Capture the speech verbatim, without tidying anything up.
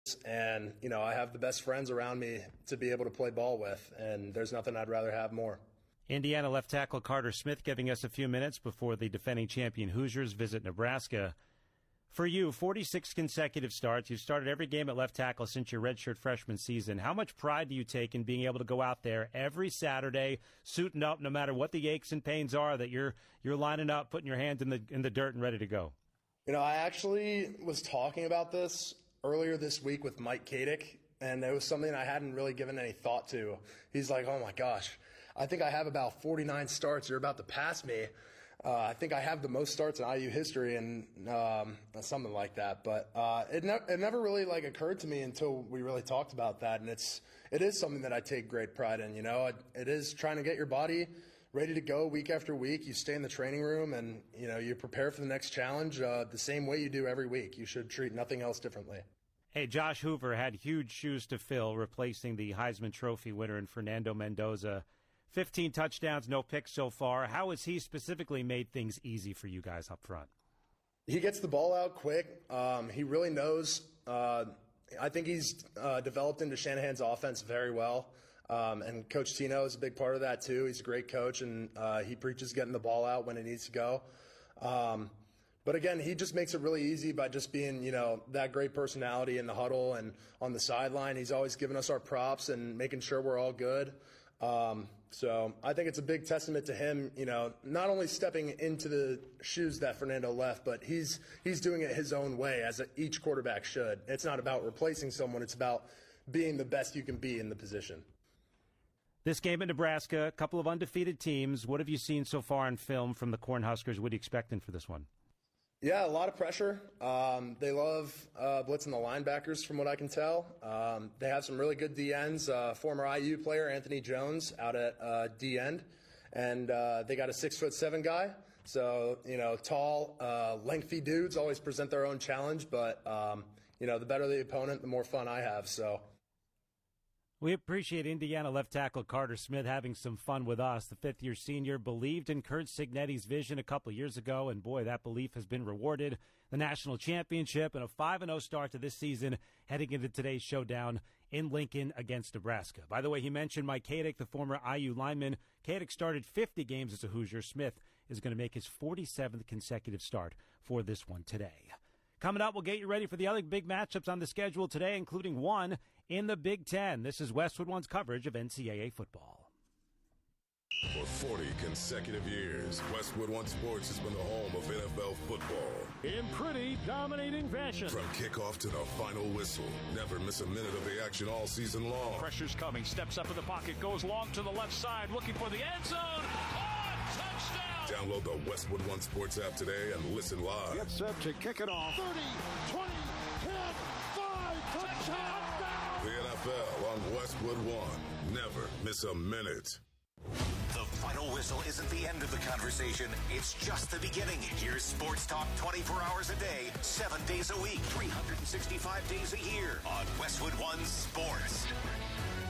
And, you know, I have the best friends around me to be able to play ball with, and there's nothing I'd rather have more. Indiana left tackle Carter Smith giving us a few minutes before the defending champion Hoosiers visit Nebraska. For you, forty-six consecutive starts. You've started every game at left tackle since your redshirt freshman season. How much pride do you take in being able to go out there every Saturday, suiting up no matter what the aches and pains are, that you're you're lining up, putting your hands in the in the dirt and ready to go? You know, I actually was talking about this earlier this week with Mike Kadick, and it was something I hadn't really given any thought to. He's like, oh my gosh, I think I have about forty-nine starts. You're about to pass me. Uh, I think I have the most starts in I U history, and um, something like that. But uh, it, ne- it never really like occurred to me until we really talked about that. And it's it is something that I take great pride in. You know, it, it is trying to get your body ready to go week after week. You stay in the training room, and you know you prepare for the next challenge uh, the same way you do every week. You should treat nothing else differently. Hey, Josh Hoover had huge shoes to fill, replacing the Heisman Trophy winner in Fernando Mendoza. fifteen touchdowns, no picks so far. How has he specifically made things easy for you guys up front? He gets the ball out quick. Um, he really knows. Uh, I think he's uh, developed into Shanahan's offense very well. Um, and Coach Tino is a big part of that, too. He's a great coach, and uh, he preaches getting the ball out when it needs to go. Um, but, again, he just makes it really easy by just being, you know, that great personality in the huddle and on the sideline. He's always giving us our props and making sure we're all good. Um, so I think it's a big testament to him, you know, not only stepping into the shoes that Fernando left, but he's he's doing it his own way, as each quarterback should. It's not about replacing someone. It's about being the best you can be in the position. This game at Nebraska, a couple of undefeated teams. What have you seen so far in film from the Cornhuskers? What are you expecting for this one? Yeah, a lot of pressure. Um, they love uh, blitzing the linebackers, from what I can tell. Um, they have some really good D Ns. Uh, former I U player Anthony Jones out at uh, D end, and uh, they got a six foot seven guy. So you know, tall, uh, lengthy dudes always present their own challenge. But um, you know, the better the opponent, the more fun I have. So. We appreciate Indiana left tackle Carter Smith having some fun with us. The fifth-year senior believed in Curt Cignetti's vision a couple years ago, and boy, that belief has been rewarded. The national championship and a five and oh start to this season heading into today's showdown in Lincoln against Nebraska. By the way, he mentioned Mike Kadick, the former I U lineman. Kadick started fifty games as a Hoosier. Smith is going to make his forty-seventh consecutive start for this one today. Coming up, we'll get you ready for the other big matchups on the schedule today, including one in the Big Ten. This is Westwood One's coverage of N C double A football. For forty consecutive years, Westwood One Sports has been the home of N F L football. In pretty dominating fashion. From kickoff to the final whistle, never miss a minute of the action all season long. Pressure's coming, steps up in the pocket, goes long to the left side, looking for the end zone. Oh, touchdown! Download the Westwood One Sports app today and listen live. Get set to kick it off. thirty, twenty, ten, five, touchdown! The N F L on Westwood One. Never miss a minute. The final whistle isn't the end of the conversation. It's just the beginning. Here's Sports Talk twenty-four hours a day, seven days a week, three hundred sixty-five days a year on Westwood One Sports.